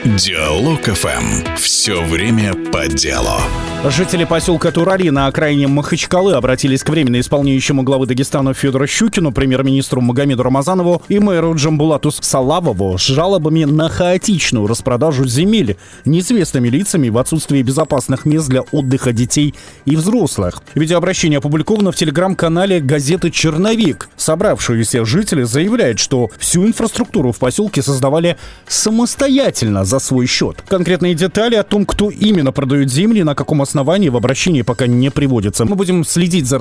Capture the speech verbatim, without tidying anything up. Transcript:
Диалог эф эм. Все время по делу. Жители поселка Турари на окраине Махачкалы обратились к временно исполняющему главы Дагестана Федору Щукину, премьер-министру Магомеду Рамазанову и мэру Джамбулату Салавову с жалобами на хаотичную распродажу земель неизвестными лицами в отсутствии безопасных мест для отдыха детей и взрослых. Видеообращение опубликовано в телеграм-канале газеты «Черновик». Собравшиеся жители заявляют, что всю инфраструктуру в поселке создавали самостоятельно за свой счет. Конкретные детали о том, кто именно продает земли, на каком основании, в обращении пока не приводятся. Мы будем следить за